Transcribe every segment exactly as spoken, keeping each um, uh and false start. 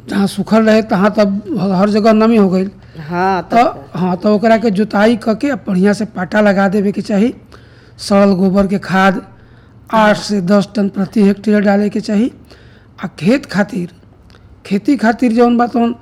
जहाँ सूखल रहे तहाँ तब हर जगह नमी हो गई। हाँ तो हाँ तो ओकरा के जुताई करके बढ़िया से पाटा लगा देवे के चाही। सड़ल गोबर के खाद आठ से दस टन प्रति हेक्टेयर डाले के चाही। आ खेत खातिर खेती खातिर जौन बा तौन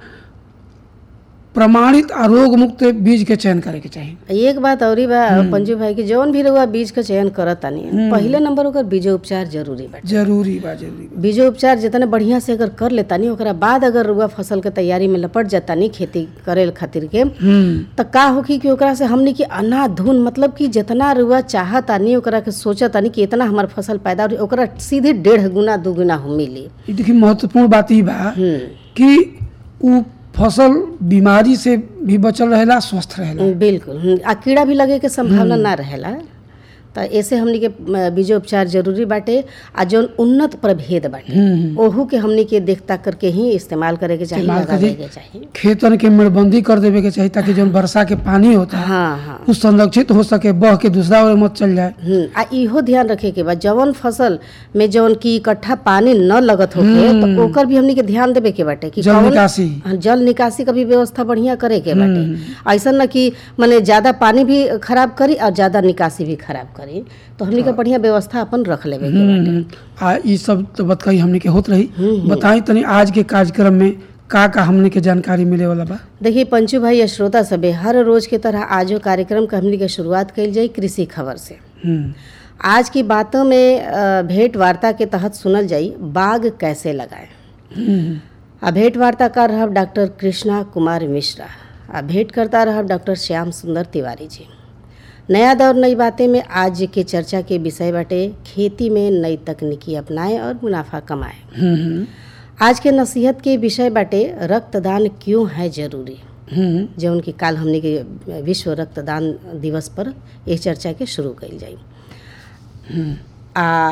प्रमाणित आ रोग मुक्त बीज के चयन करे के चाही। एक बात औरी बा पंजू भाई कि जौन भी रउआ बीज का चयन करत तानी पहिले नंबर ओकर बीजोपचार जरूरी बा। जरूरी बा जरूरी बा। बीजोपचार जितने बढ़िया से अगर कर लेतानी ओकरा बाद अगर रुआ फसल के तैयारी में लपट जातानी खेती करे खातिर के त का होखी कि ओकरा से हमनी के अनाधुन मतलब कि जितना रुआ चाहतानी ओकरा के सोचतानी कि इतना हमार फसल पैदा हो ओकरा सीधे डेढ़ गुना दो गुना हो मिली। ई देखिए महत्वपूर्ण बात ई बा कि उ फसल बीमारी से भी बचल रहेला, स्वस्थ रहेला। बिल्कुल आ कीड़ा भी लगे के संभावना ना रहेला। तो ऐसे हमनी के बीजोपचार जरूरी बाटे। आ जौन उन्नत प्रभेद बाटे ओहू के हमनी के देखता करके ही इस्तेमाल करे के चाहिए, लगावे के चाहिए। खेतन के मेड़बंदी कर देवे के चाहिए ताकि जौन वर्षा के पानी होता है हाँ हाँ उ संरक्षित हो सके, बह के दूसरा ओर मत चल जाए। आ इहो ध्यान रखे के बाद जवन फसल में जौन की इकट्ठा पानी न लगत होके तो ओकर भी हमनी के ध्यान देवे के बाटे कि जल निकासी जल निकासी का भी व्यवस्था बढ़िया करे के बाटे। ऐसा न कि माने ज्यादा पानी भी खराब करी और ज्यादा निकासी भी खराब करी। तो हमनी के बढ़िया व्यवस्था अपन रख लेवे के बाटे। आ ई सब तो बात कही हमनी के होत रही। बताई तनी आज के कार्यक्रम में का का हमनी के जानकारी मिले वाला बा। देखिए पंचू भाई या श्रोता सबे हर रोज के तरह आजो कार्यक्रम का हमनी के शुरुआत कइल जाई कृषि खबर से। आज की बातों में भेंट वार्ता के तहत सुनल जाई बाग कैसे लगाएं। आ भेंट वार्ताकार रहब डॉक्टर कृष्णा कुमार मिश्रा। आ भेंट करता रहब डॉक्टर श्याम सुंदर तिवारी जी। नया दौर नई बातें में आज के चर्चा के विषय बाटे खेती में नई तकनीकी अपनाएं और मुनाफा कमाएं। आज के नसीहत के विषय बाटे रक्तदान क्यों है जरूरी, जो उनकी काल हमने के विश्व रक्तदान दिवस पर ये चर्चा के शुरू कइल जाई। आ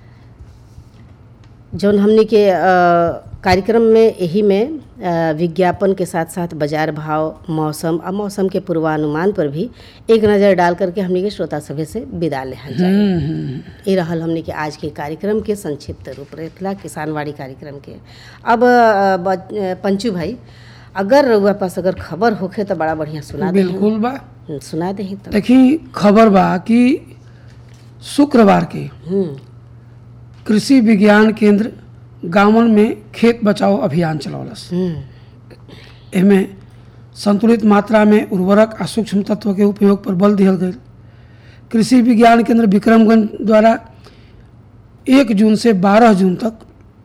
जौन हमने के कार्यक्रम में यही में विज्ञापन के साथ साथ बाजार भाव, मौसम और मौसम के पूर्वानुमान पर भी एक नज़र डाल करके हमने के श्रोता सभा से विदा लेहल जाए। ये रहल हमने के आज के कार्यक्रम के संक्षिप्त रूपरेखा किसानवाड़ी कार्यक्रम के। अब पंचू भाई अगर रउआ पास अगर खबर होखे तो बड़ा बढ़िया सुना दे। बिल्कुल बा, सुना दे। तो देखी खबर बा कि शुक्रवार के कृषि विज्ञान केंद्र गांवन में खेत बचाओ अभियान चलौलस। एमे संतुलित मात्रा में उर्वरक आ सूक्ष्म तत्व के उपयोग पर बल दिहल गई। कृषि विज्ञान केंद्र विक्रमगंज द्वारा एक जून से बारह जून तक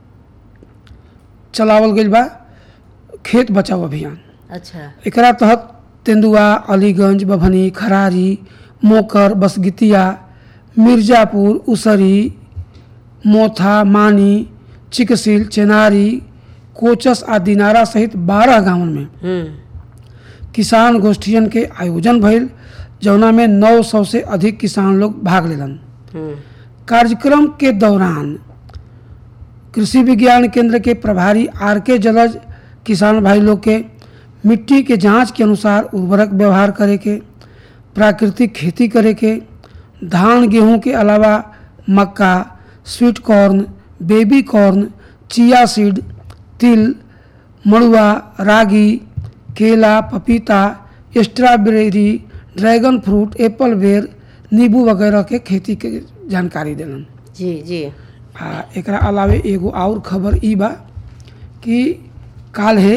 चलावल गई बा खेत बचाओ अभियान। अच्छा। एकरा तहत तेंदुआ, अलीगंज, बभनी, खरारी, मोकर, बसगितिया, मिर्जापुर, उसरी, मोथा, मानी, चिकसिल, चेनारी, कोचस आ दिनारा सहित बारह गांवों में किसान गोष्ठियन के आयोजन भइल, जौना में नौ सौ से अधिक किसान लोग भाग लेलन। कार्यक्रम के दौरान कृषि विज्ञान केंद्र के प्रभारी आर के जलज किसान भाई लोग के मिट्टी के जांच के अनुसार उर्वरक व्यवहार करे के, प्राकृतिक खेती करे के, धान गेहूं के अलावा मक्का, स्वीट कॉर्न, बेबी कॉर्न, चिया सीड, तिल, मड़ुआ, रागी, केला, पपीता, स्ट्रॉबेरी, ड्रैगन फ्रूट, एप्पल बेर, नींबू वगैरह के खेती के जानकारी देलन। जी जी। आ एकरा अलावे एगो और खबर ई बा कि काल है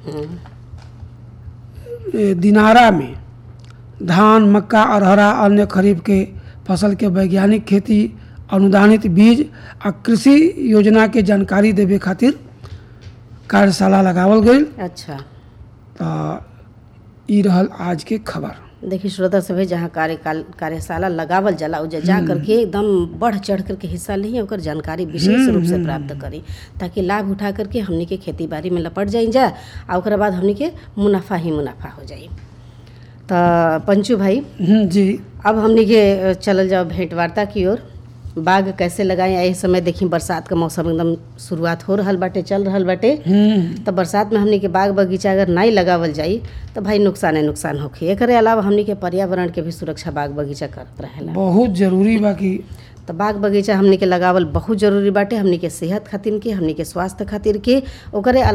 दिनारा में धान, मक्का, अरहरा अन्य खरीफ के फसल के वैज्ञानिक खेती, अनुदानित बीज आ कृषि योजना के जानकारी देवे खातिर कार्यशाला लगावल गई। अच्छा। तो ई रहल आज के खबर। देखिए श्रोता सभे जहाँ कार्य कार्यशाला लगावल जाला उजा जा करके एकदम बढ़ चढ़ करके हिस्सा ली और जानकारी विशेष रूप से प्राप्त करी ताकि लाभ उठा करके हमनी के खेती बाड़ी में लपट जाई जा और ओकरा बाद हमनी के मुनाफा ही मुनाफा हो जाई। तो पंचू भाई जी अब हमनी के चलल जाओ भेंट वार्ता की ओर। बाग कैसे लगाएं, यही समय देखी बरसात का मौसम एकदम शुरुआत हो रहल बाटे, चल रहल बाटे। तो बरसात में हमनी के बाग बगीचा अगर नहीं लगावल जाई तो भाई नुकसान है नुकसान होखी। एकरे अलावा हमनी के पर्यावरण के भी सुरक्षा बाग बगीचा करत रहेला, बहुत जरूरी बा कि तो बाग बगीचा हमनी के लगावल बहुत जरूरी बाटे। हमनी के सेहत खातिर के, हमनी के स्वास्थ्य खातिर के, ओकरे